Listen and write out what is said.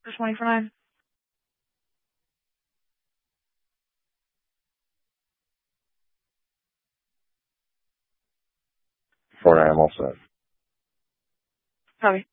For 20 for 9. For I'm all set. Copy.